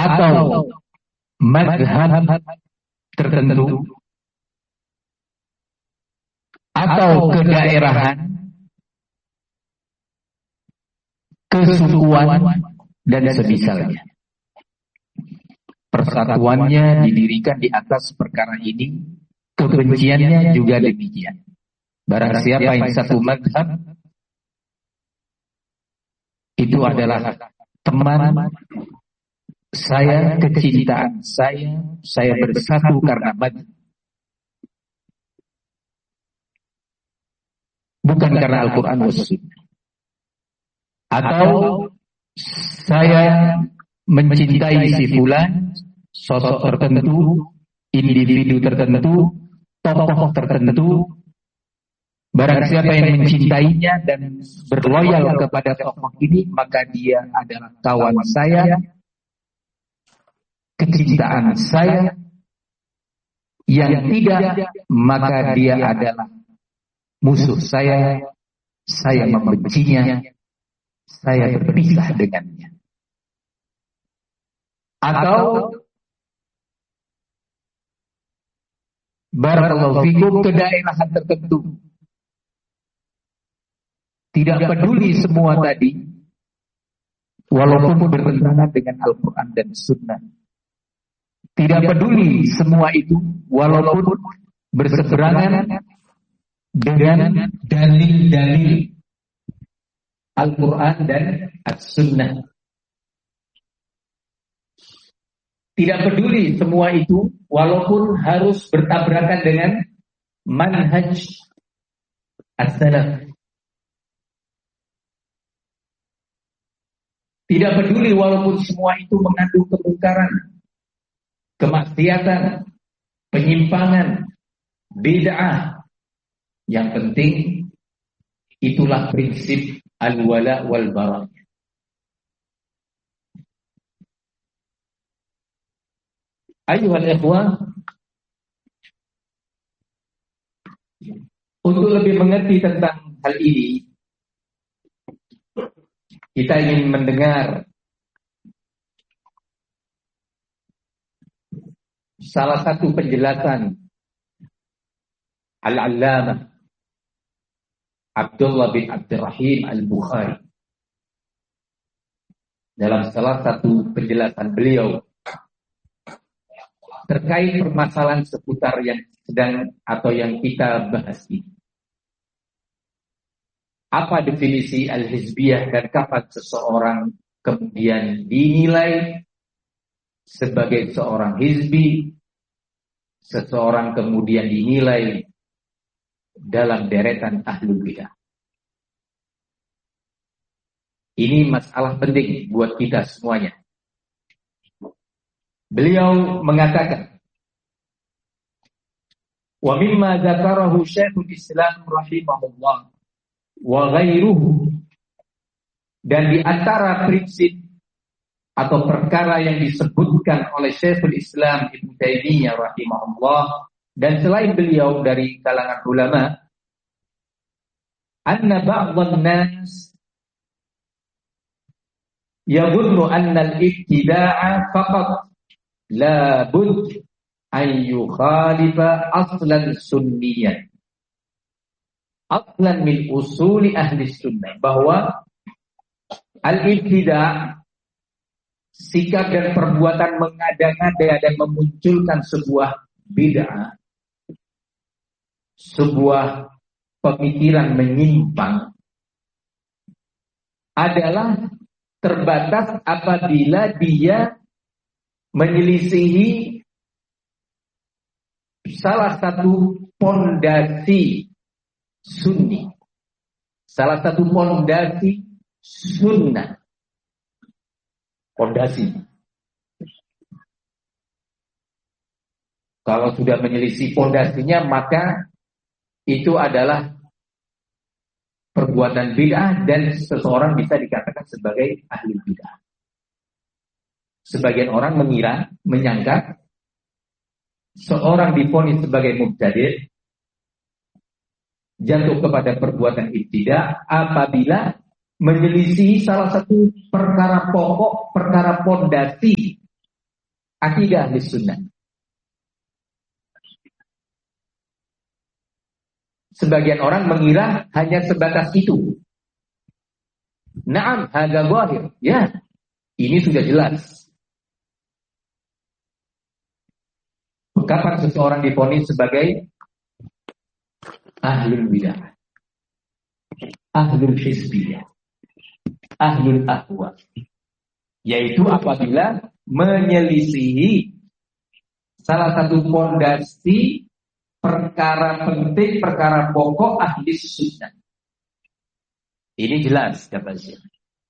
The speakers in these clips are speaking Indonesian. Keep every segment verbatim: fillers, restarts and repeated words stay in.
atau madhab tertentu atau kedaerahan, kesukuan dan semisalnya. Persatuannya didirikan di atas perkara ini, kebenciannya juga demikian. Barang siapa yang satu madhab, itu adalah teman saya, kecintaan saya, saya bersatu karena madhab, bukan karena Al-Quran wa Sunnah. Atau saya mencintai si fulan, sosok tertentu, individu tertentu, tokoh tertentu. Barang siapa yang mencintainya dan berloyal kepada tokoh ini, maka dia adalah kawan saya, kecintaan saya. Yang tidak, maka dia adalah musuh saya, saya membencinya, saya berpisah dengannya. Atau barakallahu fikum, kedaerahan tertentu, tidak peduli semua tadi, walaupun bertentangan dengan Al-Quran dan Sunnah. Tidak peduli semua itu, walaupun berseberangan dengan dalil-dalil Al-Quran dan As-Sunnah. Tidak peduli semua itu, walaupun harus bertabrakan dengan manhaj as-salaf. Tidak peduli walaupun semua itu mengandung kemungkaran, kemaksiatan, penyimpangan, bid'ah. Yang penting itulah prinsip al-wala wal bara'. Ayuhal ikhwah, untuk lebih mengerti tentang hal ini, kita ingin mendengar salah satu penjelasan Al-Allamah Abdullah bin Abdurrahim Al-Bukhari dalam salah satu penjelasan beliau terkait permasalahan seputar yang sedang atau yang kita bahas ini. Apa definisi al-hizbiyah dan kapan seseorang kemudian dinilai sebagai seorang hizbi, seseorang kemudian dinilai dalam deretan ahlul bidah. Ini masalah penting buat kita semuanya. Beliau mengatakan, wa mimma dzakarahu Syekhul Islam rahimahullah wa ghairuhu, dan di antara prinsip atau perkara yang disebutkan oleh Syekhul Islam Ibnu Taimiyah rahimahullah dan selain beliau dari kalangan ulama, anna ba'dhan nas yadhunnu anna al-ibtida'a faqat la bud an yukhalifa aslan sunniyan, aslan min usuli ahli sunnah, bahwa al-ibtida', sikap dan perbuatan mengada-ngada dan memunculkan sebuah bid'ah, sebuah pemikiran menyimpang, adalah terbatas apabila dia menyelisihi salah satu pondasi sunni, salah satu pondasi sunnah. Pondasi. Kalau sudah menyelisih pondasinya, maka itu adalah perbuatan bid'ah dan seseorang bisa dikatakan sebagai ahli bid'ah. Sebagian orang mengira, menyangka seorang divonis sebagai mubtadi', jatuh kepada perbuatan ibtidah apabila menyelisih salah satu perkara pokok, perkara pondasi akidah ahli sunnah. Sebagian orang mengira hanya sebatas itu. Naam, hadza zahir. Ya, ini sudah jelas. Kapan seseorang divonis sebagai ahlul bidah, ahlul hizbiyah, ahlul ahwa, yaitu apabila menyelisihi salah satu fondasi perkara penting, perkara pokok ahli sunnah. Ini jelas kata Syekh.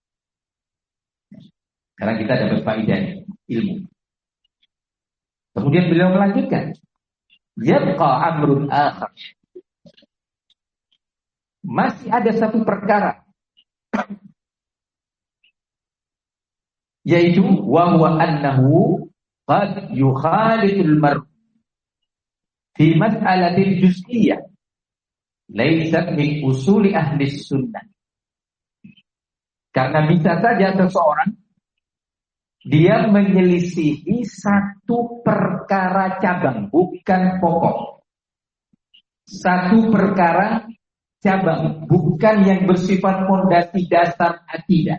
Karena kita dapat faedah ilmu. Kemudian beliau melanjutkan, yabqa amrun akhar. Masih ada satu perkara, yaitu wa huwa annahu qad yukhaliful mar' fi mas'alatil juz'iyyah laysat min usuli ahli sunnah. Karena bisa saja seseorang dia menyelisihi satu perkara cabang, bukan pokok. Satu perkara cabang, bukan yang bersifat fondasi dasar akidah.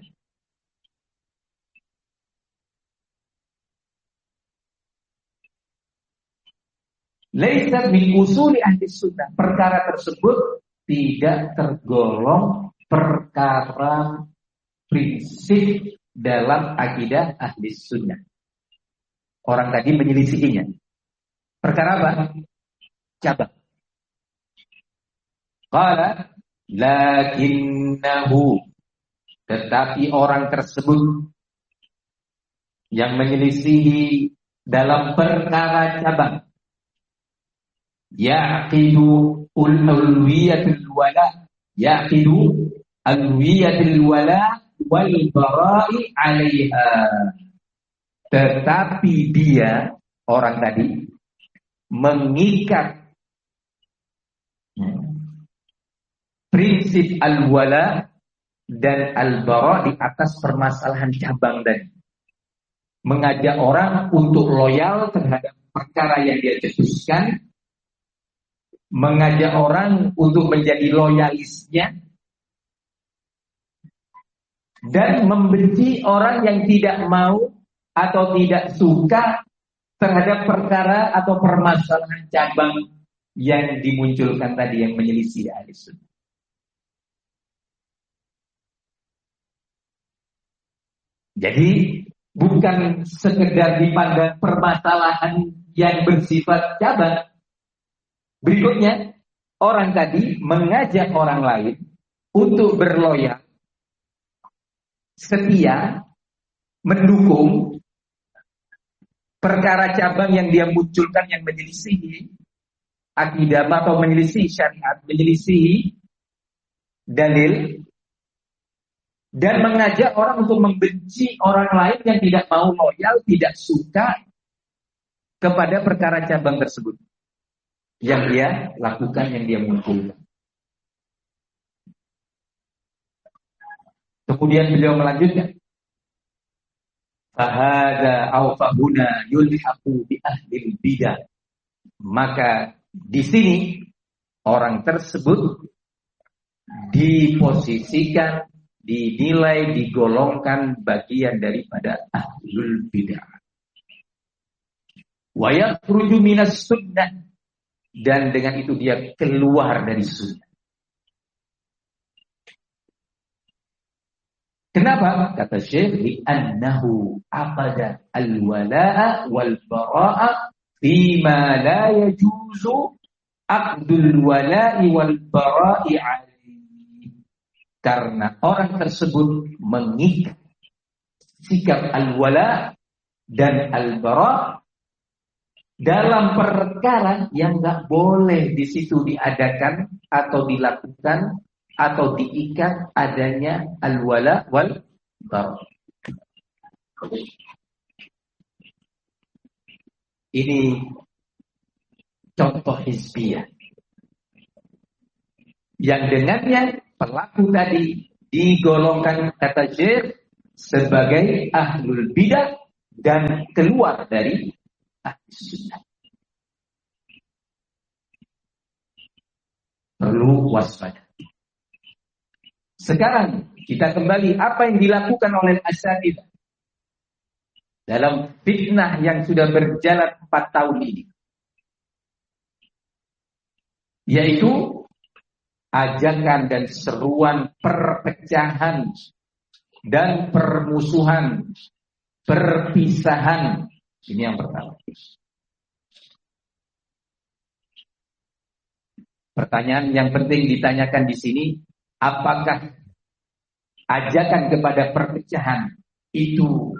Laisa min usuli ahli sunnah. Perkara tersebut tidak tergolong perkara prinsip dalam akidah ahli sunnah. Orang tadi menyelisihinya. Perkara apa? Cabang. Qala lakinnahu, tetapi orang tersebut yang menyelisihi dalam perkara cabang, yaqidu ulwiyatul wala, yaqidu ulwiyatul wala wal bara'i 'alaiha. Tetapi dia, orang tadi, mengikat prinsip al-wala dan al-bara' di atas permasalahan cabang tadi. Mengajak orang untuk loyal terhadap perkara yang dia cetuskan, mengajak orang untuk menjadi loyalisnya, dan membenci orang yang tidak mau atau tidak suka terhadap perkara atau permasalahan cabang yang dimunculkan tadi, yang menyelisih ahli sunnah. Jadi bukan sekedar dipandang permasalahan yang bersifat cabang. Berikutnya, orang tadi mengajak orang lain untuk berloyal, setia, mendukung perkara cabang yang dia munculkan yang menyelisih akidah atau menyelisih syariat, menyelisih dalil, dan mengajak orang untuk membenci orang lain yang tidak mau loyal, tidak suka kepada perkara cabang tersebut yang dia lakukan, yang dia munculkan. Kemudian beliau melanjutkan, fahada aw fahuna yulhaqu bi ahli bidah. Maka di sini orang tersebut diposisikan, dinilai, digolongkan bagian daripada ahlul bidah. Wa yakhruju minas sunnah, dan dengan itu dia keluar dari sunnah. Kenapa? Kata Syekh, li'annahu abada al-wala'a wal-bara'a fima la yajuzu aqdul wala'i wal-bara'i alaihi. Karena orang tersebut mengikat sikap al-wala' dan al-bara' dalam perkara yang enggak boleh di situ diadakan atau dilakukan atau diikat adanya al-wala wal bara. Ini contoh hizbiyah yang dengannya pelaku tadi digolongkan, kata Syekh, sebagai ahlul bidah dan keluar dari ahli sunnah. Perlu waspada. Sekarang kita kembali apa yang dilakukan oleh Asy'ariyah dalam fitnah yang sudah berjalan empat tahun ini, yaitu ajakan dan seruan perpecahan dan permusuhan, perpisahan. Ini yang pertama. Pertanyaan yang penting ditanyakan di sini, apakah ajakan kepada perpecahan itu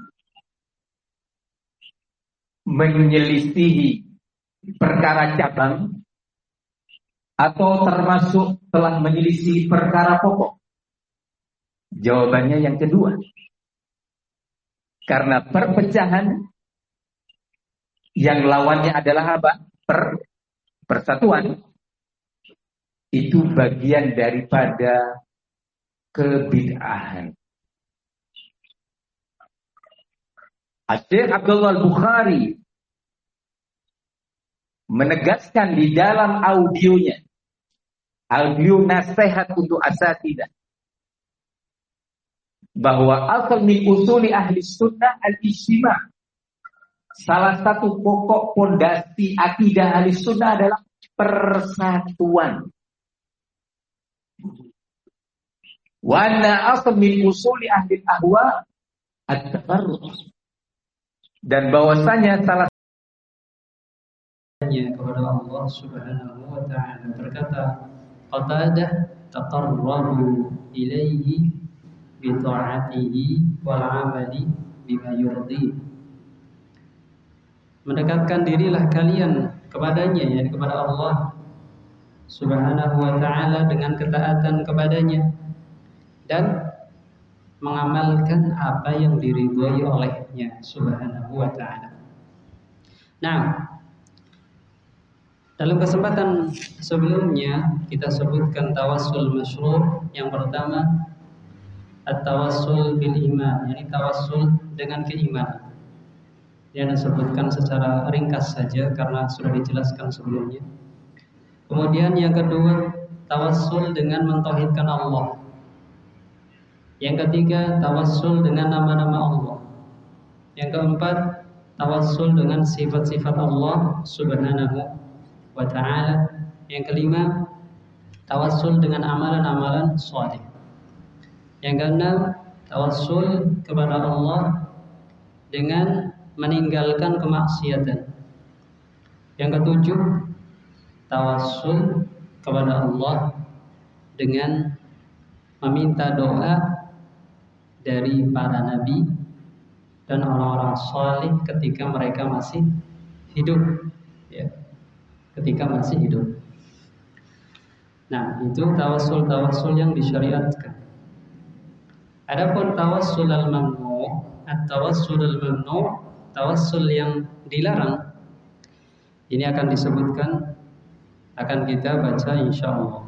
menyelisihi perkara cabang atau termasuk telah menyelisih perkara pokok? Jawabannya yang kedua. Karena perpecahan yang lawannya adalah apa? Per, persatuan. Itu bagian daripada kebid'ahan. Syekh Abdullah Al-Bukhari menegaskan di dalam audionya, audio nasihat untuk asatidah, bahwa asal min usuli ahli sunnah al-ijtima'. Salah satu pokok pondasi akidah ahli sunnah adalah persatuan. Wa anna asal min usuli ahli ahwa at-tafarruq. Dan bahwasanya salah kepada Allah Subhanahu wa taala, berkata Qatadah, taqarrabu ilaihi bi ta'atihi wal 'amali bima yurdi. Mendekatkan dirilah kalian kepadanya, yakni kepada Allah Subhanahu wa taala dengan ketaatan kepadanya dan mengamalkan apa yang diridhoi olehnya Subhanahu wa taala. Nah, dalam kesempatan sebelumnya kita sebutkan tawassul masyru'. Yang pertama at-tawassul bil iman, yakni tawassul dengan keimanan. Yang disebutkan secara ringkas saja karena sudah dijelaskan sebelumnya. Kemudian yang kedua tawassul dengan mentauhidkan Allah. Yang ketiga tawassul dengan nama-nama Allah. Yang keempat tawassul dengan sifat-sifat Allah Subhanahu wa ta'ala. Yang kelima tawassul dengan amalan-amalan shalih. Yang keenam tawassul kepada Allah dengan meninggalkan kemaksiatan. Yang ketujuh tawassul kepada Allah dengan meminta doa dari para nabi dan orang-orang salih ketika mereka masih hidup, ya, ketika masih hidup. Nah, itu tawassul-tawassul yang disyariatkan. Adapun tawassul al-mamnu', at-tawassul al-mamnu', tawassul yang dilarang, ini akan disebutkan, akan kita baca insyaallah.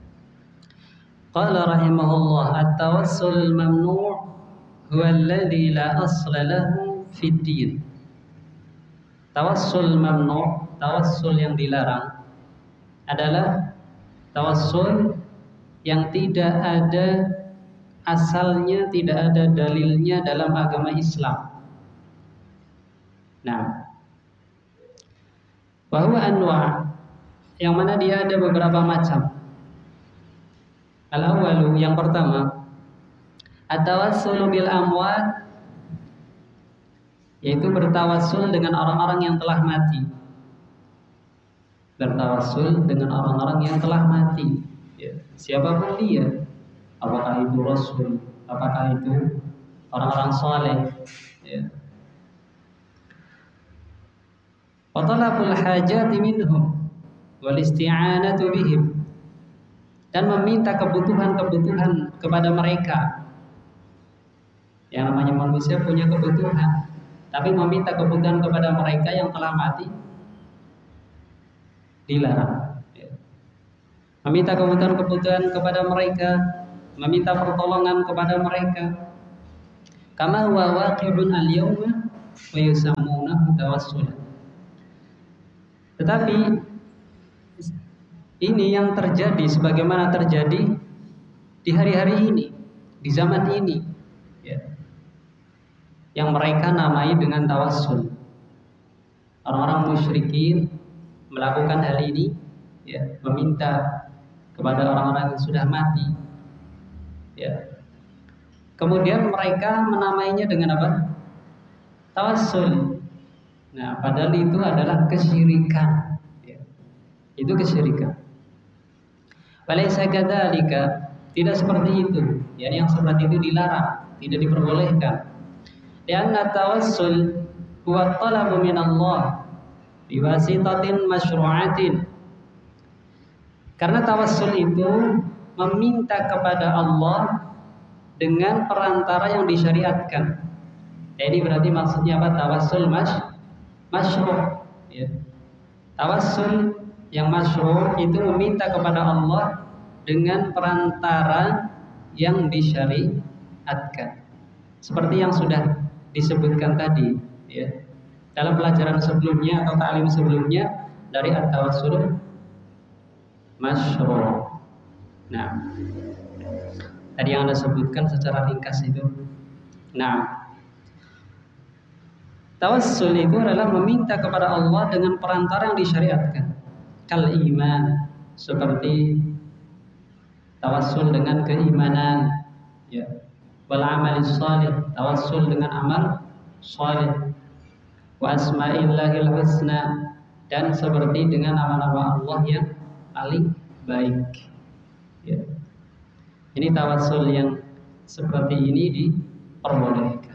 Qala rahimahullah, at-tawassul al-mamnu' huwa alladhi la asla lahu fid din. Tawassul mamnu', tawassul yang dilarang adalah tawassul yang tidak ada asalnya, tidak ada dalilnya dalam agama Islam. Nah, bahwa anwa' yang mana dia ada beberapa macam. Al-awwalu, yang pertama, at-tawassul bil amwat, yaitu bertawassul dengan orang-orang yang telah mati. Bertawassul dengan orang-orang yang telah mati, ya, siapapun dia, apakah itu rasul, apakah itu orang-orang saleh, ya. Wa talabul hajati minhum wal isti'anatu bihim, dan meminta kebutuhan-kebutuhan kepada mereka. Yang namanya manusia punya kebutuhan, tapi meminta kebutuhan kepada mereka yang telah mati dilarang. Meminta kebutuhan-kebutuhan kepada mereka, meminta pertolongan kepada mereka. Kama huwa waqi'un al-yawma wa yusammunahu tawassulan. Tetapi ini yang terjadi sebagaimana terjadi di hari-hari ini, di zaman ini, ya, yang mereka namai dengan tawassul. Orang-orang musyrikin melakukan hal ini, ya, meminta kepada orang-orang yang sudah mati, ya. Kemudian mereka menamainya dengan apa? Tawassul. Nah, padahal itu adalah kesyirikan, ya. Itu kesyirikan. Walaysa kadzalika, tidak seperti itu. Ya, yang seperti itu dilarang, tidak diperbolehkan. Lianna tawassul huwa talabu min Allah biwasitatin masyru'atin. Karena tawassul itu meminta kepada Allah dengan perantara yang disyariatkan. Jadi berarti maksudnya apa? Tawassul mas masyru', ya. Tawassul yang masyru' itu meminta kepada Allah dengan perantara yang disyariatkan. Seperti yang sudah disebutkan tadi, ya, dalam pelajaran sebelumnya atau ta'lim sebelumnya dari at-tawassul masyru'. Nah, tadi yang Anda sebutkan secara ringkas itu. Nah, tawassul itu adalah meminta kepada Allah dengan perantara yang disyariatkan. Kal iman, seperti tawassul dengan keimanan, ya. Wal amal shalih, tawassul dengan amal shalih. Wa asma'illahil husna, dan seperti dengan nama-nama Allah yang paling baik, ya. Ini tawassul yang seperti ini diperbolehkan.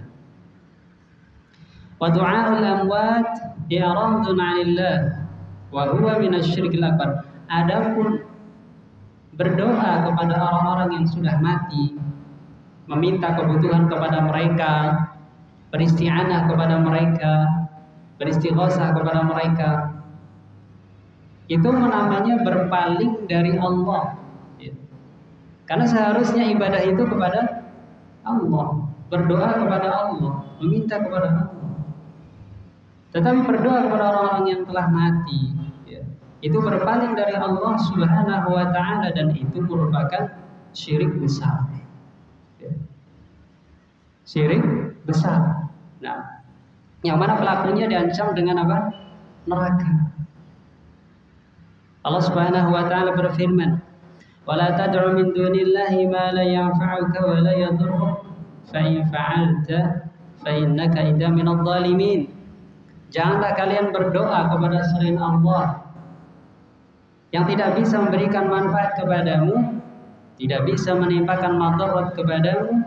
Wa du'aul amwat i'radun 'anillah wa huwa minasyirkil akbar. Adapun berdoa kepada orang-orang yang sudah mati, meminta kebutuhan kepada mereka, beristi'anah kepada mereka, beristighosah kepada mereka, itu namanya berpaling dari Allah, ya. Karena seharusnya ibadah itu kepada Allah, berdoa kepada Allah, meminta kepada Allah. Tetapi berdoa kepada orang-orang yang telah mati, ya, itu berpaling dari Allah Subhanahu wa ta'ala, dan itu merupakan syirik besar, ya. Syirik besar. Nah, yang mana pelakunya diancam dengan apa? Neraka. Allah Subhanahu wa ta'ala berfirman, "Wala tad'u min dunillahi ma la yanfa'uka wa la yadurruk, fa in fa'alta fa innaka idza minadh dhalimin." Janganlah kalian berdoa kepada selain Allah yang tidak bisa memberikan manfaat kepadamu, tidak bisa menimpakan madarat kepadamu.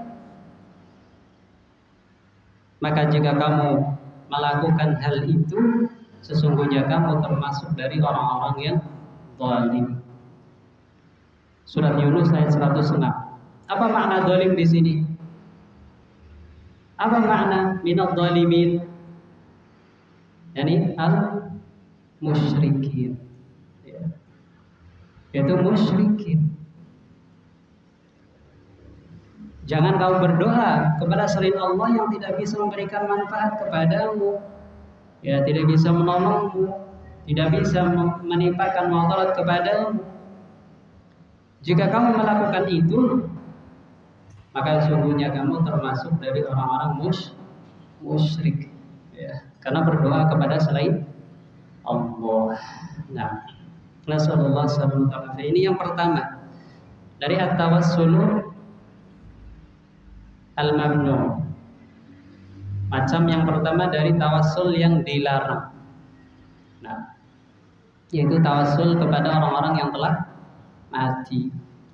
Maka jika kamu melakukan hal itu, sesungguhnya kamu termasuk dari orang-orang yang zalim. Surat Yunus ayat seratus enam. Apa makna zalim di sini? Apa makna minadh zalimin? Yani al-musyrikin, ya. Yaitu musyrikin. Jangan kau berdoa kepada selain Allah yang tidak bisa memberikan manfaat kepadamu, ya, tidak bisa menolongmu, tidak bisa menimpakan madarat kepadamu. Jika kamu melakukan itu, maka sesungguhnya kamu termasuk dari orang-orang mus musyrik, ya. Karena berdoa kepada selain Allah. Nah, nasallallahu alaihi wasallam. Ini yang pertama dari at-tawassul al-mamnu. Macam yang pertama dari tawassul yang dilarang. Nah, yaitu tawassul kepada orang-orang yang telah mati.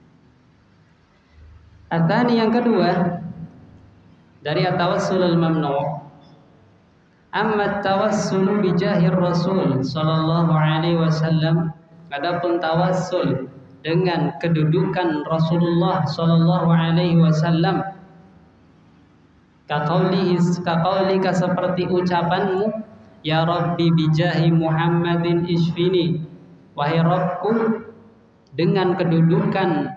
At-tsani, yang kedua dari at-tawassul al-mamnu, amma tawassulu bi jahir Rasul sallallahu alaihi wasallam. Adapun tawassul dengan kedudukan Rasulullah sallallahu alaihi wasallam, kaqaulihi kaqaulika, seperti ucapanmu, ya Rabbi bi jahi Muhammadin isfini, wahai Rabbku dengan kedudukan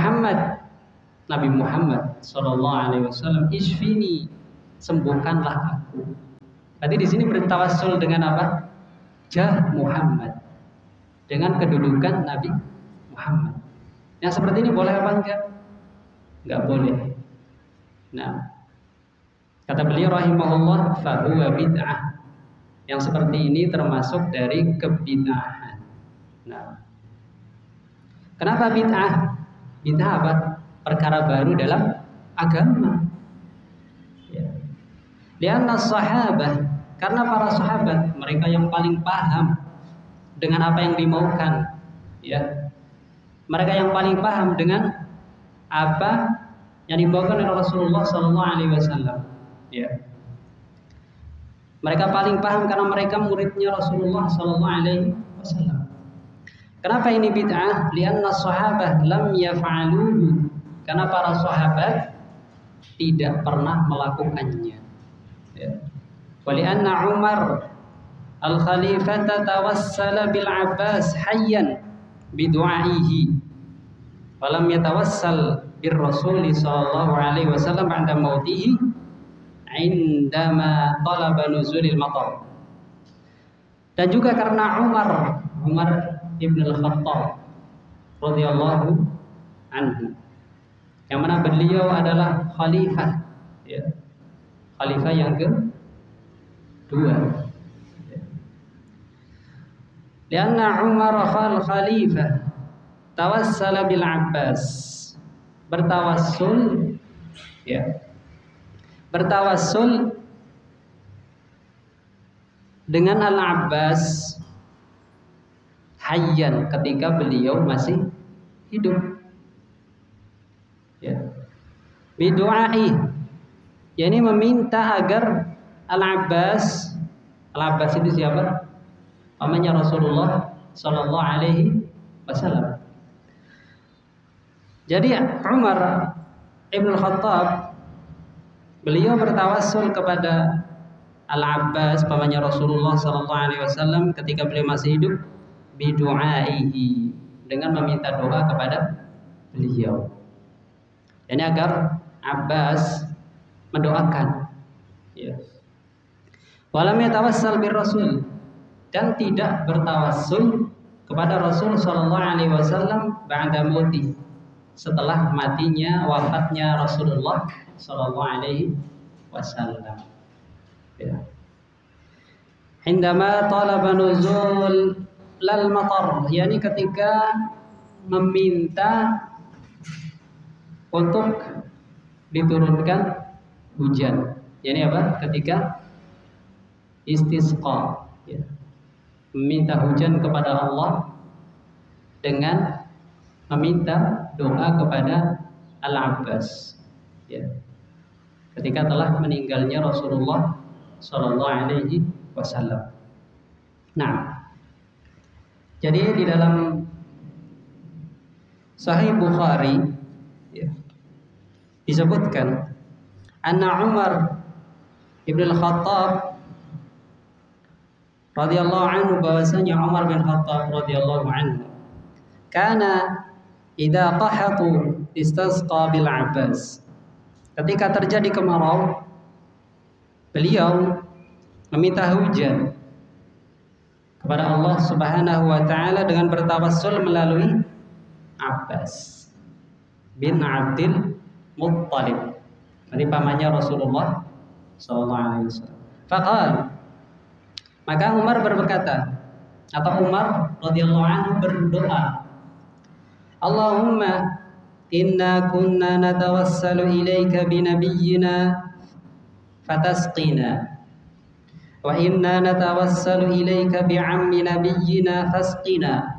Muhammad, Nabi Muhammad sallallahu alaihi wasallam, isfini, sembuhkanlah Berarti di sini bertawassul dengan apa? Jah Muhammad, dengan kedudukan Nabi Muhammad. Yang seperti ini boleh apa enggak? Enggak boleh. Nah, kata beliau rahimahullah, fahuwa bid'ah. Yang seperti ini termasuk dari kebid'ahan. Nah, kenapa bid'ah? Bid'ah apa? Perkara baru dalam agama. Ya. Lianna sahabah, karena para sahabat mereka yang paling paham dengan apa yang dimaukan, ya. Mereka yang paling paham dengan apa yang dimaukan oleh Rasulullah Sallallahu Alaihi Wasallam, ya. Mereka paling paham karena mereka muridnya Rasulullah Sallallahu Alaihi Wasallam. Kenapa ini bid'ah? Lianna sahabah lam yaf'aluhu, karena para sahabat tidak pernah melakukannya. Ya. Walianna Umar al-Khalifata tawassala bil Abbas hayyan bidu'aihi walam yatawassal bir Rasul sallallahu alaihi wasallam ba'da mautihi indama talaba nuzulil matar. Dan juga karena Umar Umar ibn al-Khattab radhiyallahu anhu, yang mana beliau adalah khalifah, ya. Khalifah yang kedua. Lianna Umar khal khalifah tawassala bil Abbas, bertawassul, ya. Bertawassul dengan Al-Abbas hayyan, ketika beliau masih hidup, ya. Bidu'ai, yakni meminta agar Al-Abbas, Al-Abbas itu siapa? Pamannya Rasulullah Sallallahu Alaihi Wasallam. Jadi Umar ibn al-Khattab beliau bertawassul kepada Al-Abbas, pamannya Rasulullah Sallallahu Alaihi Wasallam, ketika beliau masih hidup, bidu'aihi, dengan meminta doa kepada beliau. Ini agar Abbas mendoakan, ya. Walam yatawassal bir Rasul, dan tidak bertawassul kepada Rasul Sallallahu Alaihi Wasallam ba'da mauti, setelah matinya, wafatnya Rasulullah Sallallahu Alaihi Wasallam. Ya. Indama talaba nuzul lal matar, yakni ketika meminta untuk diturunkan hujan. Yani apa? Ketika istisqa, ya. Meminta hujan kepada Allah dengan meminta doa kepada Al-Abbas, ya. Ketika telah meninggalnya Rasulullah Sallallahu Alaihi Wasallam. Nah, jadi di dalam Sahih Bukhari, ya, disebutkan anna Umar ibn al-Khattab radhiyallahu anhu, bahwasanya Umar bin Khattab radhiyallahu anhu kana idza qahatu istasqa bil Abbas, ketika terjadi kemarau beliau meminta hujan kepada Allah Subhanahu wa taala dengan bertawassul melalui Abbas bin Abdul Muttalib, dari pamannya Rasulullah sallallahu alaihi wasallam. Faqal, maka Umar berkata, atau Umar radhiyallahu anhu berdoa, Allahumma inna kunna natawassalu ilaika bi nabiyyina fatasqina wa inna natawassalu ilaika bi ammi nabiyyina fasqina.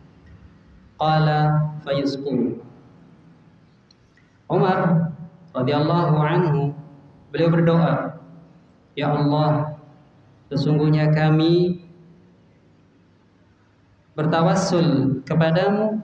Qala fayusqu. Umar radhiyallahu anhu beliau berdoa, ya Allah, sesungguhnya kami bertawassul kepadamu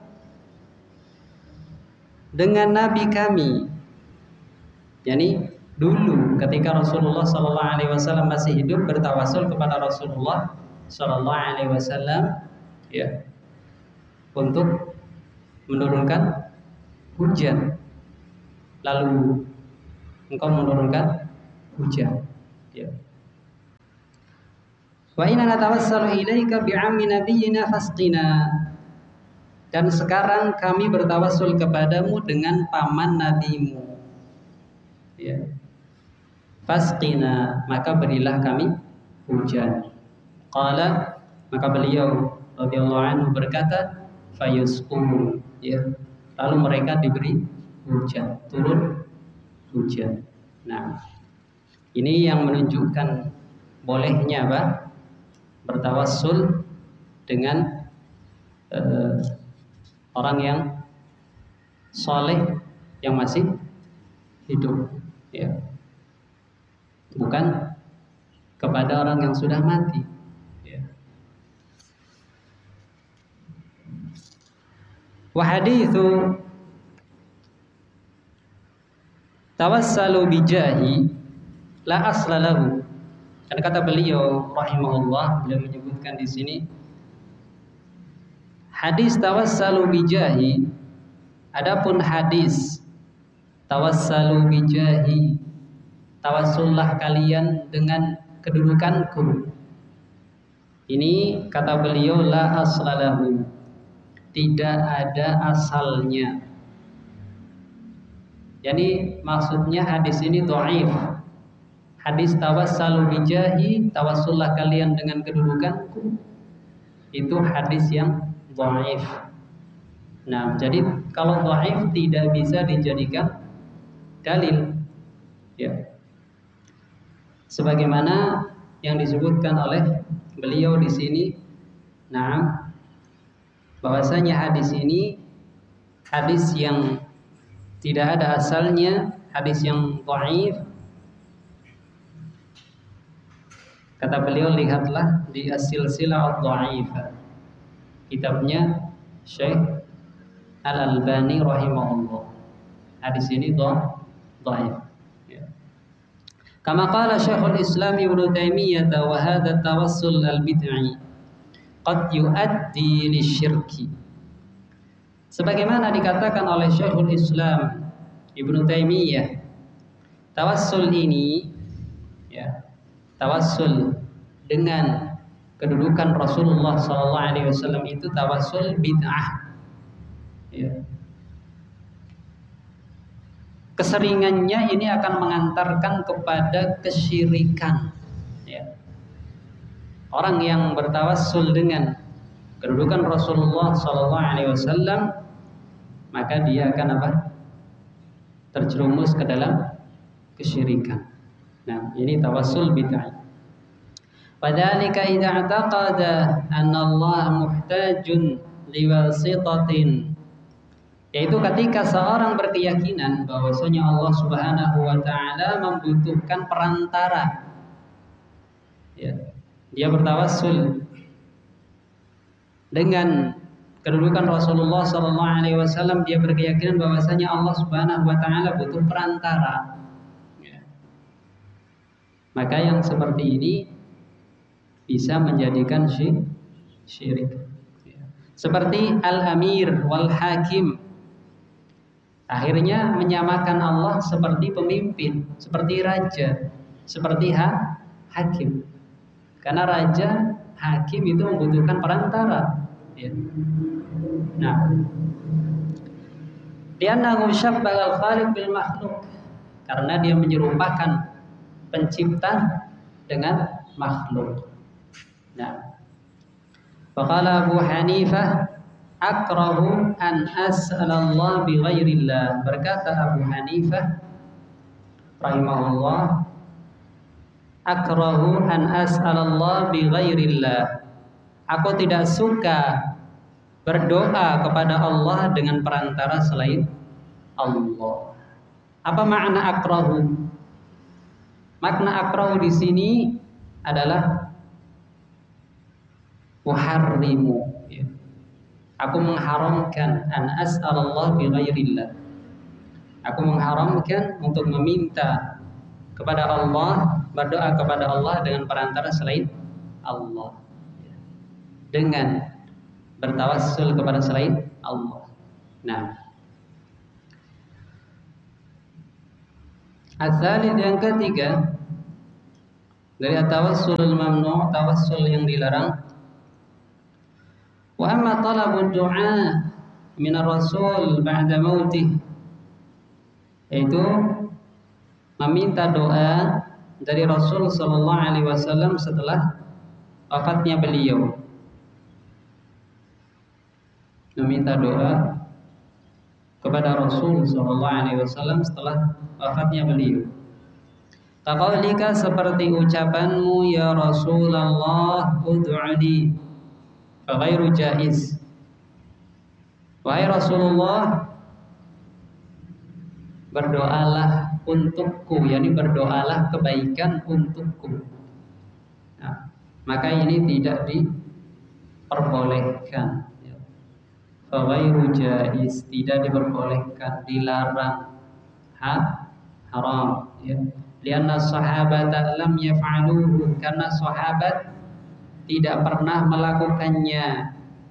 dengan nabi kami, yakni dulu ketika Rasulullah sallallahu alaihi wasallam masih hidup, bertawassul kepada Rasulullah sallallahu alaihi wasallam, ya, untuk menurunkan hujan. Lalu engkau menurunkan hujan, ya. Wa inna natawassalu ilaika bi'ammi nabiyyina fasqina. Dan sekarang kami bertawassul kepadamu dengan paman nabimu. Ya. Fasqina, maka berilah kami hujan. Qala, maka beliau radhiyallahu anhu berkata, fayusqun, ya. Lalu mereka diberi hujan, turun hujan. Nah, ini yang menunjukkan bolehnya apa? Bertawassul dengan uh, orang yang soleh yang masih hidup, ya. Bukan kepada orang yang sudah mati, ya. Wa haditsu tawassalu bijahi la asla lahu. Dan kata beliau rahimahullah, beliau menyebutkan di sini hadis tawassalu bijahi, adapun hadis tawassalu bijahi, tawassullah kalian dengan kedudukanku, ini kata beliau la aslalahu, tidak ada asalnya. Jadi maksudnya hadis ini dhaif. Hadis tawassalu bijahi, tawassullah kalian dengan kedudukanku, itu hadis yang dhaif. Nah, jadi kalau dhaif tidak bisa dijadikan dalil, ya. Sebagaimana yang disebutkan oleh beliau di sini, nah, bahwasanya hadis ini hadis yang tidak ada asalnya, hadis yang dhaif. Kata beliau, lihatlah di As-Silsilah Adh-Dha'ifah, kitabnya Syekh Al-Albani rahimahullah. Hadis ini dhaif. Ya. Kama qala Syekhul Islam Ibnu Taimiyah, wa hadha tawassul al-bid'i qad yuaddi lisyirki. Sebagaimana dikatakan oleh Syekhul Islam Ibnu Taimiyah, tawassul ini, ya, tawassul dengan kedudukan Rasulullah sallallahu alaihi wasallam itu tawassul bid'ah, ya. Keseringannya ini akan mengantarkan kepada kesyirikan, ya. Orang yang bertawassul dengan kedudukan Rasulullah sallallahu alaihi wasallam, maka dia akan apa? Terjerumus ke dalam kesyirikan. Nah, ini tawassul bid'ah. Padhalika idza i'taqada anna Allah muhtajun liwasitatin, yaitu ketika seorang berkeyakinan bahwasanya Allah Subhanahu wa taala membutuhkan perantara, ya. Dia bertawassul dengan kedudukan Rasulullah sallallahu alaihi wasallam, dia berkeyakinan bahwasanya Allah Subhanahu wa taala butuh perantara. Maka yang seperti ini bisa menjadikan syirik. Seperti al-amir wal hakim, akhirnya menyamakan Allah seperti pemimpin, seperti raja, seperti ha hakim. Karena raja, hakim itu membutuhkan perantara, ya. Nah, li'annahu syabbaha al-khaliq bil makhluk, karena dia menyerupakan pencipta dengan makhluk. Nah, faqala Abu Hanifah, akrahu an as'alallah bi ghairillah. Berkata Abu Hanifah rahimahullah, akrahu an as'alallah bi ghairillah. Aku tidak suka berdoa kepada Allah dengan perantara selain Allah. Apa makna akrahu? Makna akrahu di sini adalah uharrimu, ya. Aku mengharamkan an as'alallah bi ghairillah. Aku mengharamkan untuk meminta kepada Allah, berdoa kepada Allah dengan perantara selain Allah, ya. Dengan bertawassul kepada selain Allah. Nah, Al-thalith, yang ketiga, Dari at-tawassulul mamnu', tawassul yang dilarang. Wa amma talabud du'a min ar-rasul ba'da mautih, yaitu meminta doa dari Rasul sallallahu alaihi wasallam setelah wafatnya beliau. Meminta doa kepada Rasul sallallahu alaihi wasallam setelah wafatnya beliau. Kaqaulika, seperti ucapanmu, ya Rasulullah ud'uni, fa ghairu jaiz. Wahai Rasulullah, berdoalah untukku, yakni berdoalah kebaikan untukku. Nah, maka ini tidak diperbolehkan. Fa ghairu jaiz, tidak diperbolehkan, dilarang, ha? Haram, ya. Lianna sahabata lam yaf'aluhu, karena sahabat tidak pernah melakukannya.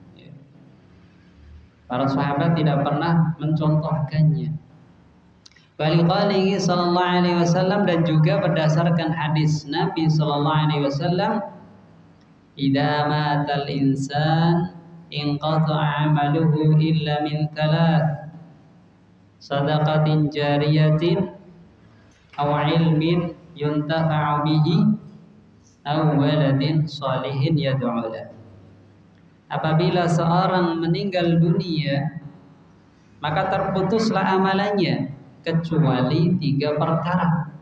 Para sahabat tidak pernah mencontohkannya. Waliqalihi sallallahu alaihi wasallam, dan juga berdasarkan hadis Nabi sallallahu alaihi wasallam, idza matal insan inqata'a 'amaluhu illa min thalath, shadaqatin jariyatin aw ilmin yuntafa'u bihi aw waladin salihin yad'u lahu. Apabila seorang meninggal dunia, maka terputuslah amalannya kecuali tiga perkara,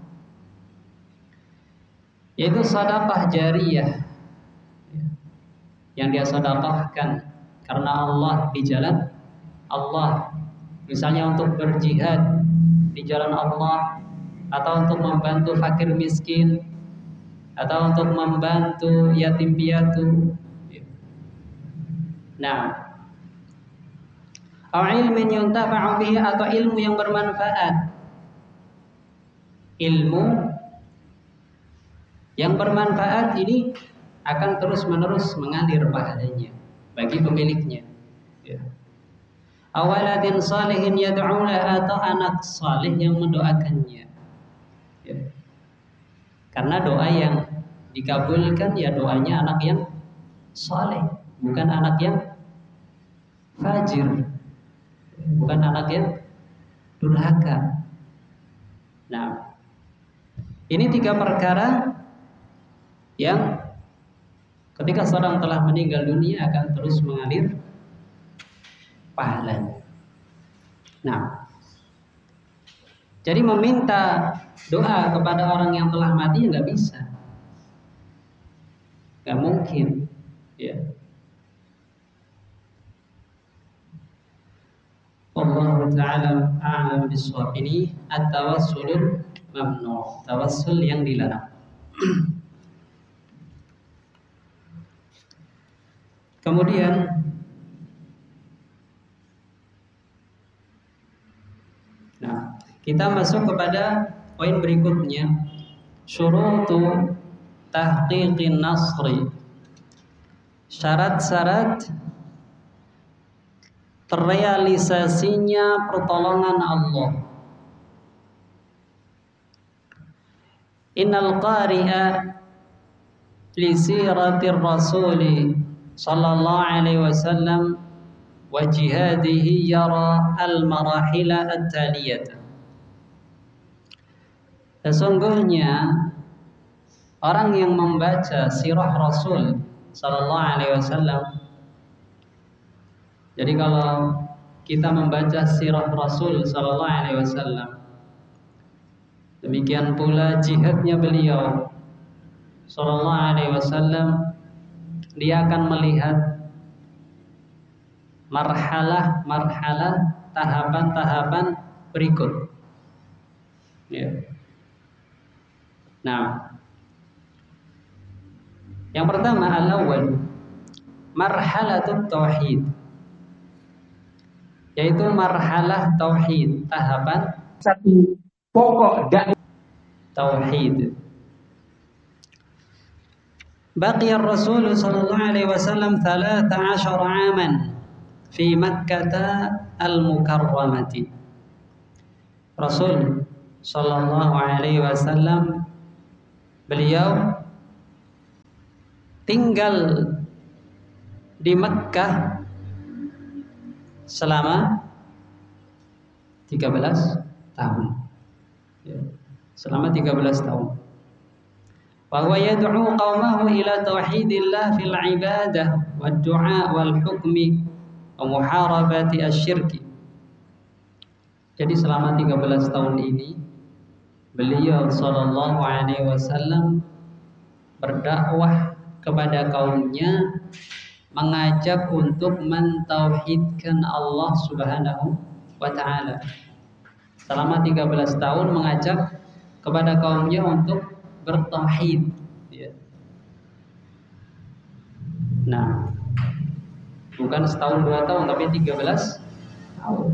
yaitu sedekah jariyah yang dia sedekahkan karena Allah, di jalan Allah, misalnya untuk berjihad di jalan Allah, atau untuk membantu fakir miskin, atau untuk membantu yatim piatu. Nah, au ilmin yuntafa'u bihi, atau ilmu yang bermanfaat. Ilmu yang bermanfaat ini akan terus-menerus mengalir pahalanya bagi pemiliknya. Ya. Awaladin salihin yad'u lahu, atau anak saleh yang mendoakannya. Ya. Karena doa yang dikabulkan ya doanya anak yang saleh, bukan anak yang fajir, bukan anak yang durhaka. Nah, ini tiga perkara yang ketika seorang telah meninggal dunia akan terus mengalir pahalanya. Nah, jadi meminta doa kepada orang yang telah mati nggak bisa, nggak mungkin, ya. Allah Ta'ala a'lam bishawab. Ini at-tawassulul mamnu', tawassul yang dilarang. Kemudian nah, kita masuk kepada poin berikutnya, syurutu tahqiqin nasri, syarat-syarat terrealisasinya pertolongan Allah. Innal qari'a li siratir rasuli sallallahu alaihi wasallam wa jihadihi yara al-marahila at-taliyata. Sesungguhnya orang yang membaca sirah Rasul sallallahu alaihi wasallam, jadi kalau kita membaca sirah Rasul sallallahu alaihi wasallam, demikian pula jihadnya beliau sallallahu alaihi wasallam, dia akan melihat marhalah-marhalah, tahapan-tahapan berikut. Ya. Nah, yang pertama al-awwal marhalatut tauhid, yaitu marhalah tauhid, tahapan satu pokok dakwah tauhid. Baqiya Rasul sallallahu alaihi wasallam tiga belas 'aman fi Makkah al-Mukarramah. Rasul sallallahu alaihi wasallam beliau tinggal di Mekkah selama tiga belas tahun. Ya, selama tiga belas tahun. Wa huwa yad'u qaumahu ila tauhidillah fil ibadah wad du'a wal hukmi wa muharabati asyirki. Jadi selama tiga belas tahun ini beliau sallallahu alaihi wasallam berdakwah kepada kaumnya, mengajak untuk mentauhidkan Allah Subhanahu wa taala. Selama tiga belas tahun mengajak kepada kaumnya untuk bertauhid, ya. Nah, bukan setahun dua tahun tapi tiga belas tahun.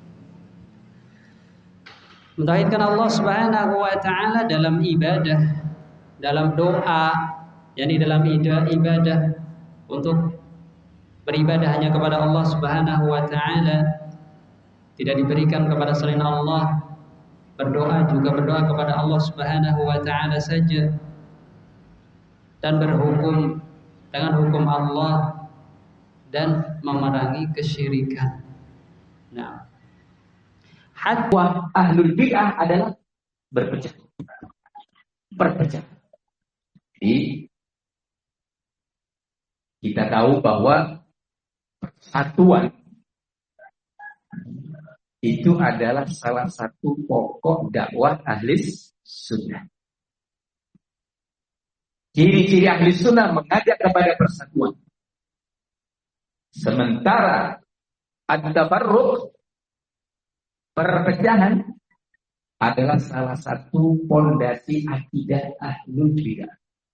Mentauhidkan Allah Subhanahu wa taala dalam ibadah, dalam doa, yakni dalam ibadah untuk beribadah hanya kepada Allah Subhanahu wa taala, tidak diberikan kepada selain Allah. Berdoa juga berdoa kepada Allah Subhanahu wa taala saja, dan berhukum dengan hukum Allah dan memerangi kesyirikan. Nah, Hatwa ahlul bid'ah adalah berpecah. Berpecah. Jadi kita tahu bahwa persatuan itu adalah salah satu pokok dakwah ahli sunnah. Ciri-ciri ahli sunnah mengajak kepada persatuan. Sementara at-tafarruq, perpecahan, adalah salah satu pondasi akidah ahlul bidah.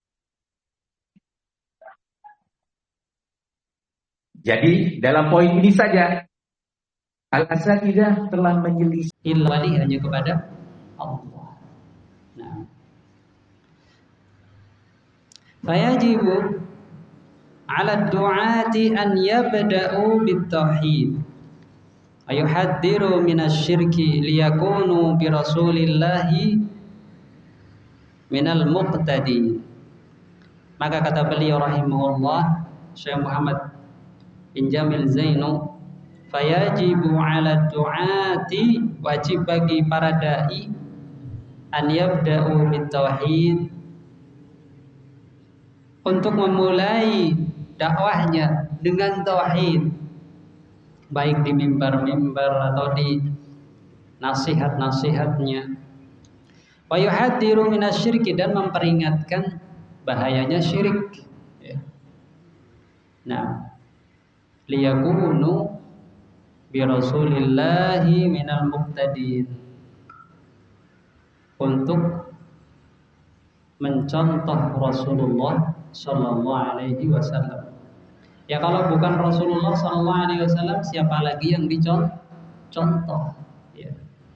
Jadi dalam poin ini saja Al-Asatidzah telah menyelisih ilwali hanya kepada Allah. Nah, fayajibu 'ala ad-du'ati an yabda'u bit-tauhid wa yuhadhdhiru minasyirki liyakunu bi rasulillahi minal muqtadi. Maka kata beliau rahimahullah, Syekh Muhammad bin Jamil Zainu, fayajibu 'ala du'ati, wajib bagi para dai, an yabda'u bitauhid, untuk memulai dakwahnya dengan tauhid, baik di mimbar-mimbar atau di nasihat-nasihatnya. Wa yuhaddziru minasyirki, dan memperingatkan bahayanya syirik, ya. Nah, liyakunu bi rasulillahi minal muqtadin, untuk mencontoh Rasulullah sallallahu alaihi wasallam. Ya, kalau bukan Rasulullah sallallahu alaihi wasallam, siapa lagi yang dicontoh, ya.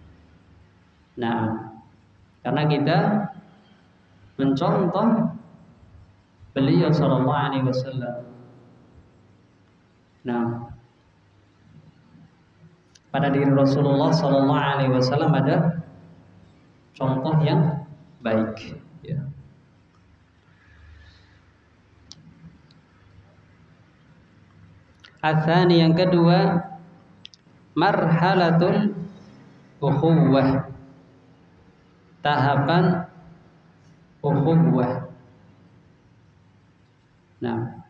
Nah, karena kita mencontoh beliau sallallahu alaihi wasallam. Nah, pada diri Rasulullah sallallahu alaihi wasallam ada contoh yang baik, ya. Atsani, yang kedua, marhalatul ukhuwah, tahapan ukhuwah. Nah,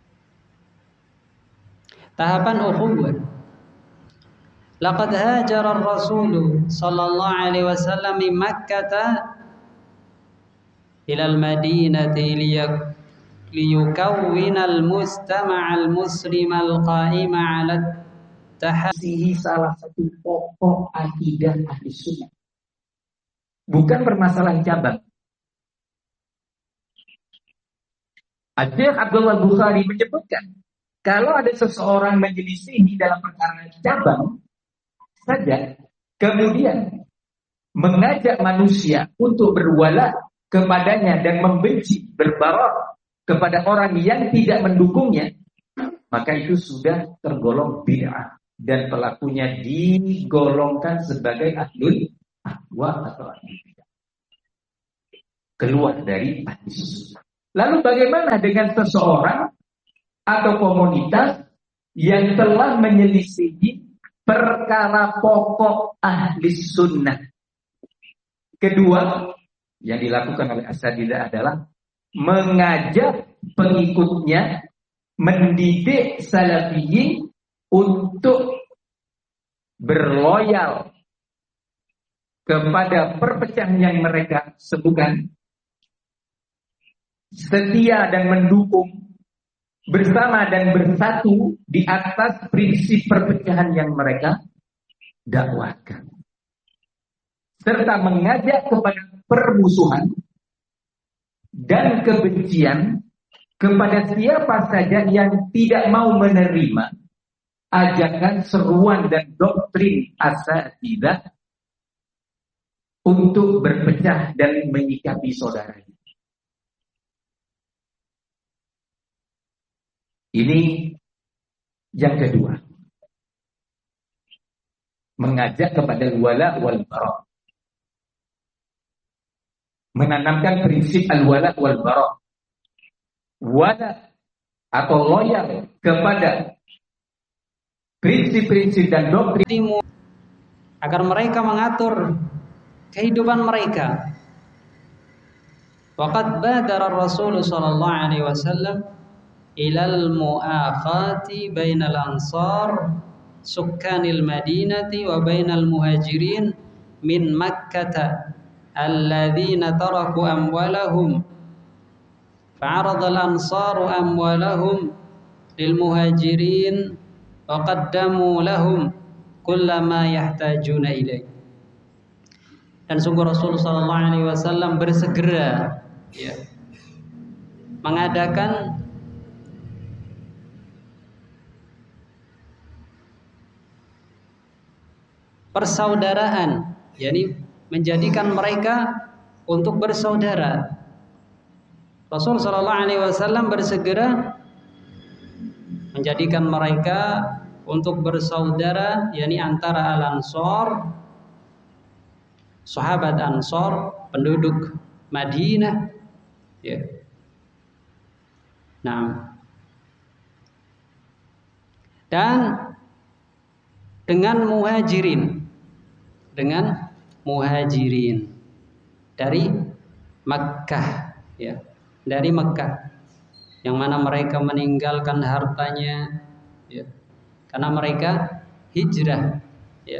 tahapan ukhuwah. Laqad hajara ar-rasul sallallahu alaihi wasallam min Makkah ila al-Madinati liyukawwina al-mustama' al-muslim al-qa'ima 'ala tahasihi, salah satu pokok akidah ahli sunnah. Bukan permasalahan cabang. Syekh Abdullah Bukhari menyebutkan, kalau ada seseorang menyelisihi dalam perkara cabang saja, kemudian mengajak manusia untuk berwala kepadanya dan membenci, berbarok kepada orang yang tidak mendukungnya, maka itu sudah tergolong bid'ah dan pelakunya digolongkan sebagai ahlul ahwa atau ahlul bid'ah, keluar dari ahli sunnah. Lalu bagaimana dengan seseorang atau komunitas yang telah menyelisihi perkara pokok ahli sunnah? Kedua, yang dilakukan oleh Asatidzah adalah mengajak pengikutnya, mendidik salafiyin untuk berloyal kepada perpecahan yang mereka sebutkan, setia dan mendukung, bersama dan bersatu di atas prinsip perpecahan yang mereka dakwahkan, serta mengajak kepada permusuhan dan kebencian kepada siapa saja yang tidak mau menerima ajakan, seruan dan doktrin Asatidzah untuk berpecah dan menyikapi saudaranya. Ini yang kedua, mengajak kepada wala wal bara, menanamkan prinsip al-wala wal bara, wala atau loyal kepada prinsip-prinsip dan doktrin agar mereka mengatur kehidupan mereka. Waqad badara Rasul sallallahu alaihi wasallam ilal mu'akhati bainal ansar sukkanil madinati wa bainal muhajirin min Makkah alladzina taraku amwalahum fa'arada al-ansaru amwalahum lil muhajirin wa qaddamu lahum kullama yahtajuna ilaih. Dan sungguh Rasul sallallahu alaihi wasallam bersegera ya, mengadakan persaudaraan, yakni menjadikan mereka untuk bersaudara. Rasul sallallahu alaihi wasallam bersegera menjadikan mereka untuk bersaudara, yakni antara al-Ansar, sahabat Ansar, penduduk Madinah, ya. Nah, dan dengan muhajirin, dengan muhajirin dari Makkah, ya, dari Makkah, yang mana mereka meninggalkan hartanya, ya, karena mereka hijrah, ya,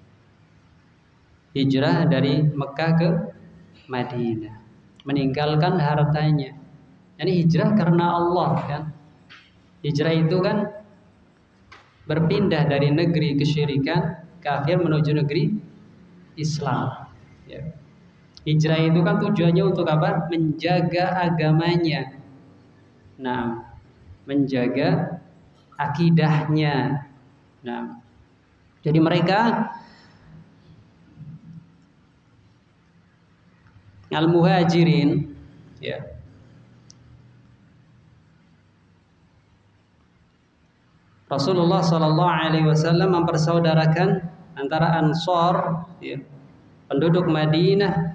hijrah dari Makkah ke Madinah, meninggalkan hartanya. Ini hijrah karena Allah, kan? Hijrah itu kan berpindah dari negeri kesyirikan kafir menuju negeri Islam, ya. Hijrah itu kan tujuannya untuk apa? Menjaga agamanya. Nah, menjaga akidahnya. Nah, jadi mereka al-muhajirin, ya, Rasulullah Shallallahu Alaihi Wasallam mempersaudarakan antara Ansor, ya, penduduk Madinah,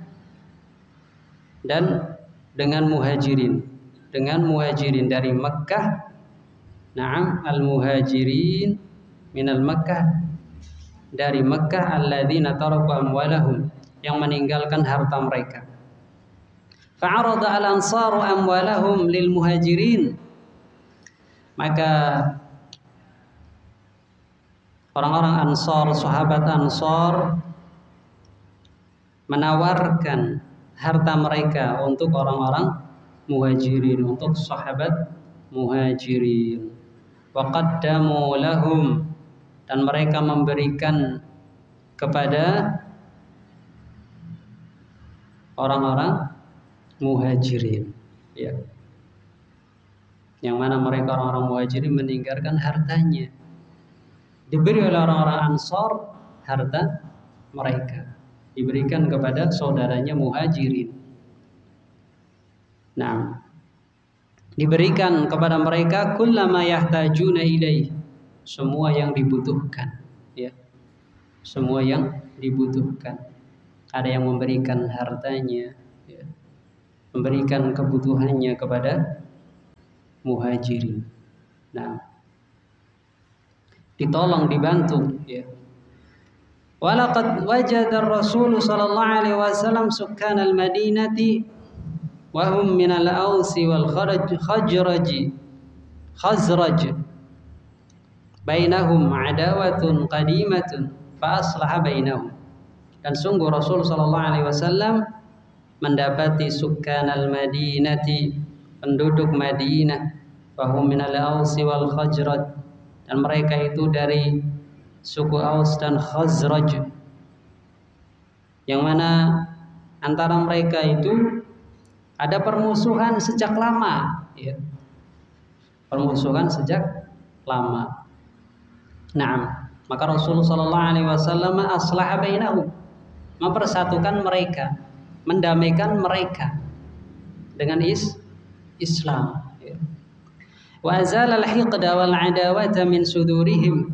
dan dengan muhajirin, dengan muhajirin dari Makkah. Naam, al-muhajirin minal Makkah, dari Makkah, alladzina taraku amwalahum, yang meninggalkan harta mereka. Fa'arada al-ansaru amwalahum lil muhajirin, maka orang-orang Ansar, sahabat Ansar, menawarkan harta mereka untuk orang-orang muhajirin, untuk sahabat muhajirin. Wa qaddamu lahum, dan mereka memberikan kepada orang-orang muhajirin, ya, yang mana mereka orang-orang muhajirin meninggalkan hartanya, diberi oleh orang-orang Ansar harta mereka, diberikan kepada saudaranya muhajirin. Nah, diberikan kepada mereka kullama yahtajuna ilaih, semua yang dibutuhkan, ya, semua yang dibutuhkan. Ada yang memberikan hartanya, ya. memberikan kebutuhannya kepada muhajirin. Nah, ditolong, dibantu, ya. Walaqad wajada ar-Rasul sallallahu alaihi wasallam sukkan al-Madinati wa hum min al-Aus wal Khazraj Khazraj bainahum adawatun qadimatun fa aslaha bainahum. Dan sungguh Rasul sallallahu alaihi wasallam mendapati sukkan al-Madinati, penduduk Madinah, wa hum min al-Aus wal Khazraj, dan mereka itu dari suku Aus dan Khazraj, yang mana antara mereka itu ada permusuhan sejak lama, ya. Permusuhan sejak lama. Nah, maka Rasulullah sallallahu alaihi wasallam aslaha bainahum, mempersatukan mereka, mendamaikan mereka dengan is Islam, ya. Wa azala al-hiqda wal adawata min sudurihim,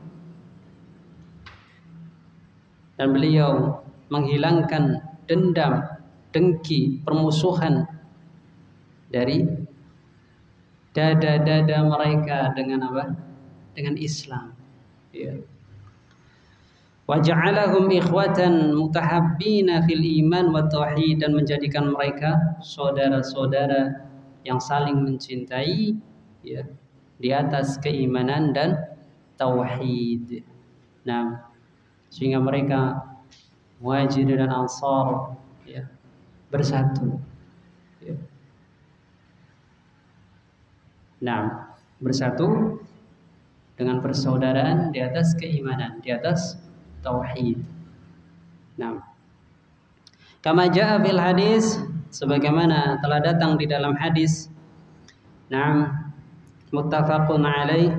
dan beliau menghilangkan dendam, dengki, permusuhan dari dada-dada mereka dengan apa? Dengan Islam. Ya. Wa ja'alahum ikhwatan mutahabbina fil iman wa tauhid, dan menjadikan mereka saudara-saudara yang saling mencintai, ya, di atas keimanan dan tauhid. Nah, sehingga mereka Muhajirin dan Ansar, ya, bersatu, ya. Nah, bersatu dengan persaudaraan di atas keimanan, di atas tauhid. Nah, kama jaa fil hadis, sebagaimana telah datang di dalam hadis, nah, muttafaqun alaih,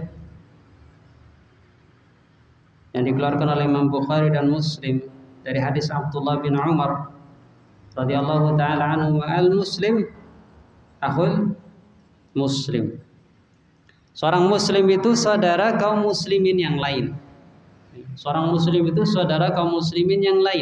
yang dikeluarkan oleh Imam Bukhari dan Muslim dari hadis Abdullah bin Umar radhiyallahu taala anhu, al-muslim akhul muslim. Seorang muslim itu saudara kaum muslimin yang lain. Seorang muslim itu saudara kaum muslimin yang lain.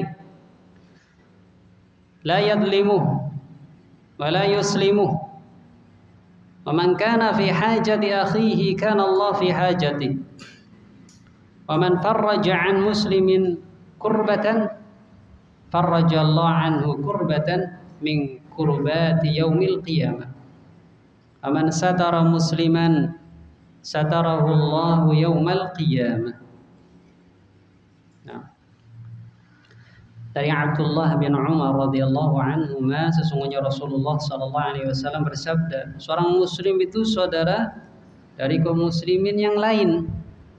La yadlimuh wa la yuslimuh. Wa man kana fi hajati akhihi kana Allah fi hajatihi. Wa man farraja an muslimin kurbatan farraja Allah anhu kurbatan min kurbati yaumil qiyamah. Wa man satara musliman satarahu Allahu yaumal qiyamah. Nah, dari Abdullah bin Umar radhiyallahu anhuma, sesungguhnya Rasulullah sallallahu alaihi wasallam bersabda, seorang muslim itu saudara dari kaum muslimin yang lain.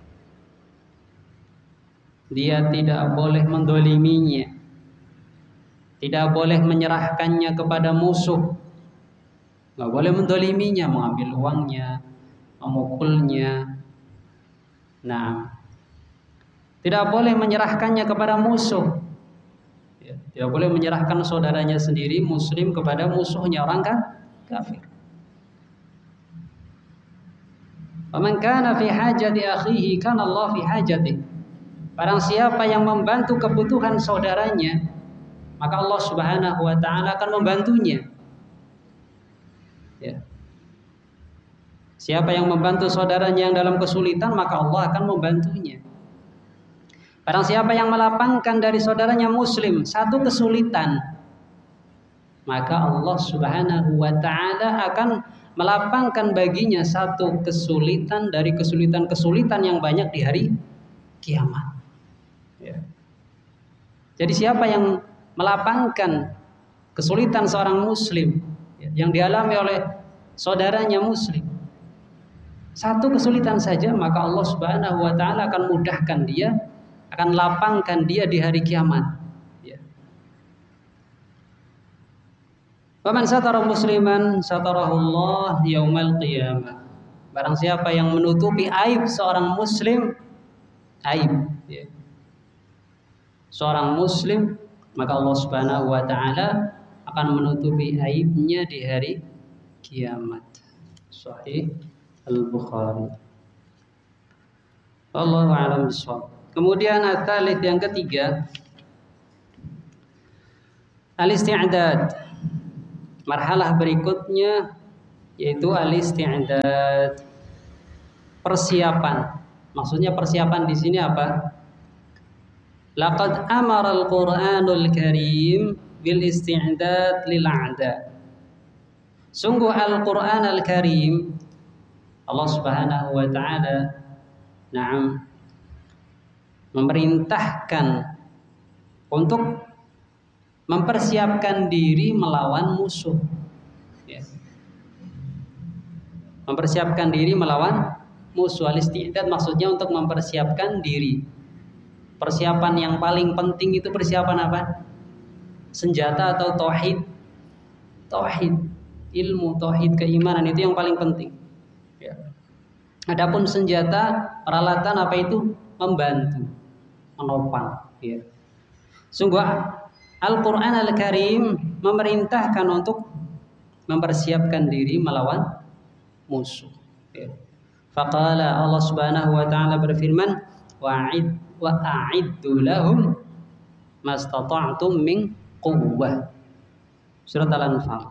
Dia tidak boleh mendoliminya, tidak boleh menyerahkannya kepada musuh, nggak boleh mendoliminya, mengambil uangnya, memukulnya. Nah, tidak boleh menyerahkannya kepada musuh, ya, tidak boleh menyerahkan saudaranya sendiri muslim kepada musuhnya, orang kan kafir. Faman kana fi hajati akhihi kana Allah fi hajatihi. Barang siapa yang membantu kebutuhan saudaranya, maka Allah Subhanahu wa taala akan membantunya. Ya. Siapa yang membantu saudaranya yang dalam kesulitan, maka Allah akan membantunya. Barang siapa yang melapangkan dari saudaranya muslim satu kesulitan, maka Allah Subhanahu wa taala akan melapangkan baginya satu kesulitan dari kesulitan-kesulitan yang banyak di hari kiamat. Ya. Jadi siapa yang melapangkan kesulitan seorang muslim, ya, yang dialami oleh saudaranya muslim, satu kesulitan saja, maka Allah Subhanahu wa taala akan mudahkan dia, akan lapangkan dia di hari kiamat. Ya. Faman satara musliman satarahu Allah yaumal qiyamah. Barang siapa yang menutupi aib seorang muslim, aib, ya, seorang muslim, maka Allah Subhanahu wa taala akan menutupi aibnya di hari kiamat. Sahih Al-Bukhari. Wallahu a'lam bishawab. Kemudian at-tsalits, yang ketiga, al-isti'dad marhalah berikutnya yaitu al-isti'dad, persiapan. Maksudnya persiapan di sini apa? Laqad amara al-Qur'anul Karim bil isti'dad lil a'da. Sungguh Al-Qur'an Al-Karim, Allah Subhanahu wa taala na'am memerintahkan untuk mempersiapkan diri melawan musuh. Ya. Mempersiapkan diri melawan musuh. Al-isti'dad maksudnya untuk mempersiapkan diri. Persiapan yang paling penting itu persiapan apa? Senjata atau tauhid? Tauhid, ilmu tauhid, keimanan itu yang paling penting. Ya. Adapun senjata, peralatan apa itu? Membantu, menopang. Ya. Sungguh Al-Quran Al-Karim memerintahkan untuk mempersiapkan diri melawan musuh. Ya. Faqala, Allah Subhanahu wa taala berfirman, wa'id wa a'iddu lahum mastata'tum min quwwah. Surat Al-Anfal.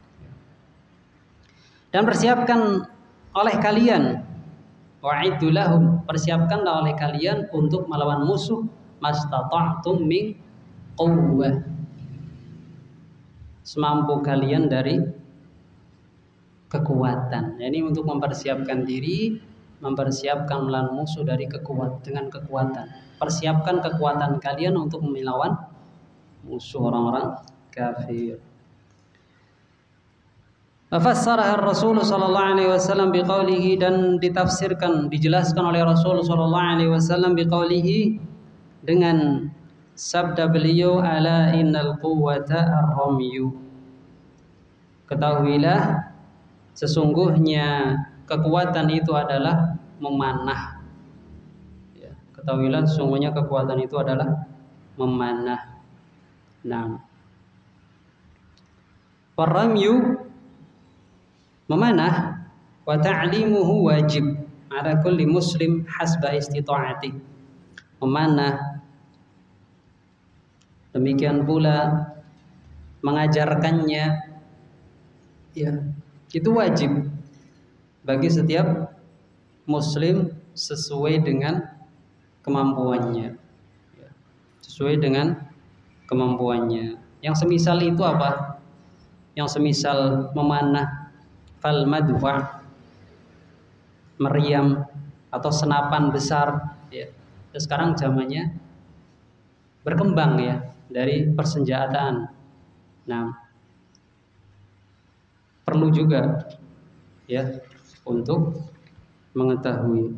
Dan persiapkan oleh kalian, wa'iddu lahum, persiapkanlah oleh kalian untuk melawan musuh, mastata'tum min quwwah, semampu kalian dari kekuatan. Ini untuk mempersiapkan diri, mempersiapkan melawan musuh dari kekuatan, dengan kekuatan. Persiapkan kekuatan kalian untuk melawan musuh orang-orang kafir. Fassaraha Rasul sallallahu alaihi wasallam biqaulihi, dan ditafsirkan, dijelaskan oleh Rasul sallallahu alaihi wasallam biqaulihi, dengan sabda beliau, ala innal quwwata ar-ramyu. Ketahuilah sesungguhnya kekuatan itu adalah memanah. Ya, ketahuilah sesungguhnya kekuatan itu adalah memanah. Nah, ar-ramyu, memanah, wa ta'limuhu wajib ala kulli muslim hasba istita'ati. Memanah, demikian pula mengajarkannya, ya, itu wajib bagi setiap muslim sesuai dengan kemampuannya, ya, sesuai dengan kemampuannya. Yang semisal itu apa? Yang semisal memanah, fal madfa', meriam atau senapan besar, ya. Dan sekarang zamannya berkembang, ya, dari persenjataan. Nah, perlu juga, ya, untuk mengetahui.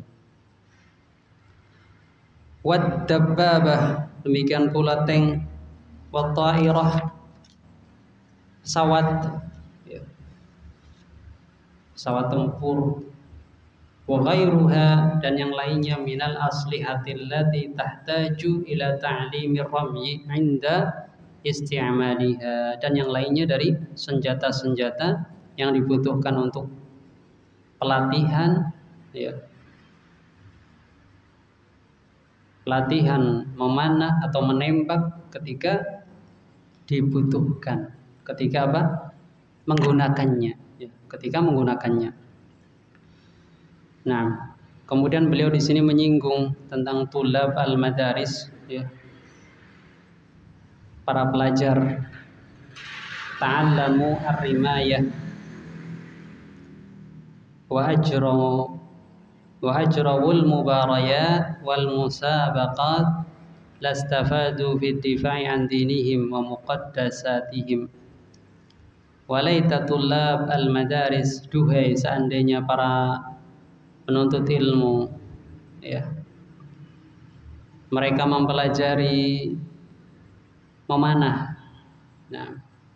Wad dabbabah, demikian pula tank, wat ta'irah, pesawat, ya, pesawat tempur, wa ghairuha, dan yang lainnya, minal aslihatil lati tahtaju ila ta'limir ramyi 'inda isti'maliha, dan yang lainnya dari senjata-senjata yang dibutuhkan untuk pelatihan, ya, pelatihan memanah atau menembak ketika dibutuhkan, ketika apa? Menggunakannya, ya, ketika menggunakannya. Nah, kemudian beliau di sini menyinggung tentang tulab al-madaris, ya, para pelajar. Ta'allamu ar-rimayah wa ajru wa ajrawul mubarayat wal musabaqat lastafadu fi difa'i an dinihim wa muqaddasatihim. Walaita tullab al-madaris, duhai seandainya para penuntut ilmu, ya, mereka mempelajari memanah, nah,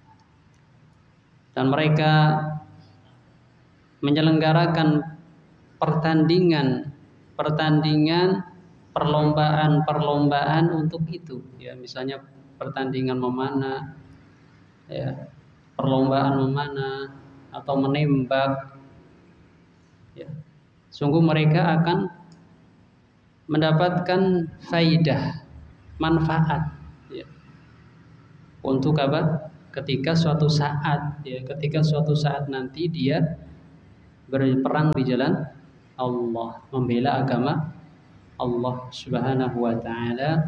dan mereka menyelenggarakan pertandingan pertandingan perlombaan-perlombaan untuk itu, ya, misalnya pertandingan memanah, ya, perlombaan memanah atau menembak, ya, sungguh mereka akan mendapatkan faidah, manfaat, ya, untuk apa? ketika suatu saat ya ketika suatu saat nanti dia berperang di jalan Allah, membela agama Allah Subhanahu wa taala